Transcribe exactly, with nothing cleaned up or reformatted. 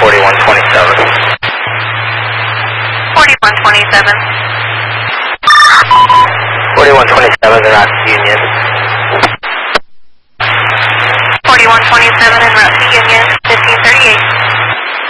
forty-one twenty-seven. forty-one twenty-seven. forty-one twenty-seven, they're not Union. forty-one twenty-seven en route.